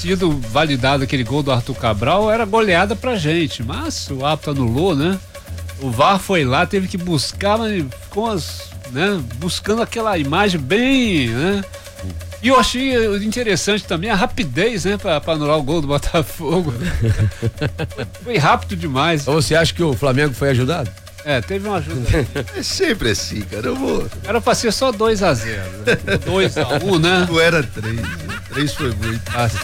sido validado aquele gol do Arthur Cabral, era goleada pra gente, mas o árbitro anulou, né? O VAR foi lá, teve que buscar, mas ficou buscando aquela imagem bem, né? E eu achei interessante também a rapidez, né? Pra anular o gol do Botafogo. Foi rápido demais. Então você acha que o Flamengo foi ajudado? Teve uma ajuda. É sempre assim, cara. Era pra ser só 2-0. 2-1, né? Não era 3. 3 foi muito.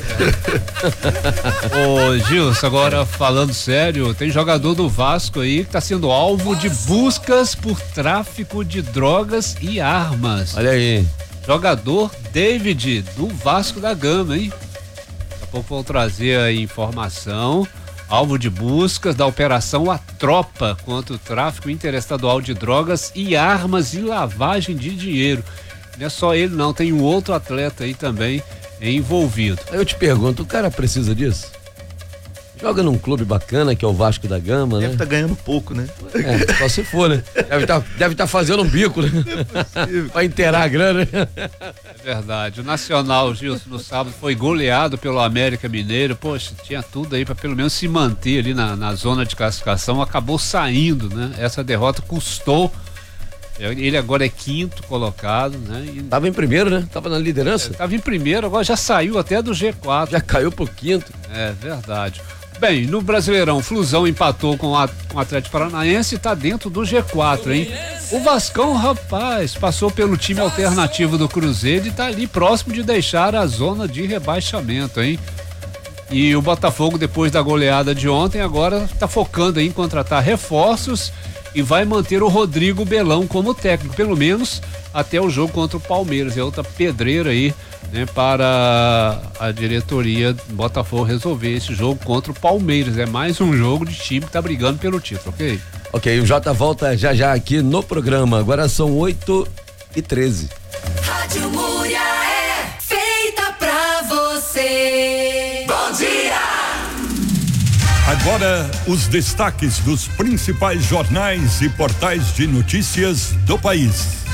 Ô, Gilson, agora falando sério, tem jogador do Vasco aí que tá sendo alvo de buscas por tráfico de drogas e armas. Olha aí. Jogador David, do Vasco da Gama, hein? Daqui a pouco vou trazer a informação. Alvo de buscas da operação A Tropa contra o tráfico interestadual de drogas e armas e lavagem de dinheiro. Não é só ele não, tem um outro atleta aí também envolvido. Aí eu te pergunto, o cara precisa disso? Joga num clube bacana que é o Vasco da Gama, né? Deve estar ganhando pouco, né? Só se for, né? Deve tá fazendo um bico, né? Pra inteirar a grana. É verdade. O Nacional, Gilson, no sábado foi goleado pelo América Mineiro. Poxa, tinha tudo aí pra pelo menos se manter ali na zona de classificação. Acabou saindo, né? Essa derrota custou. Ele agora é 5º colocado, né? Tava em primeiro, né? Tava na liderança. Tava em primeiro, agora já saiu até do G4. Já caiu pro 5º. É verdade. Bem, no Brasileirão, Flusão empatou com o Atlético Paranaense e tá dentro do G4, hein? O Vascão, rapaz, passou pelo time alternativo do Cruzeiro e tá ali próximo de deixar a zona de rebaixamento, hein? E o Botafogo, depois da goleada de ontem, agora tá focando em contratar reforços e vai manter o Rodrigo Belão como técnico, pelo menos até o jogo contra o Palmeiras. É outra pedreira aí, né, para a diretoria do Botafogo resolver esse jogo contra o Palmeiras. É mais um jogo de time que tá brigando pelo título, ok? Ok, o Jota volta já aqui no programa. Agora são 8h13. Rádio Múria é feita pra você. Bom dia! Agora, os destaques dos principais jornais e portais de notícias do país.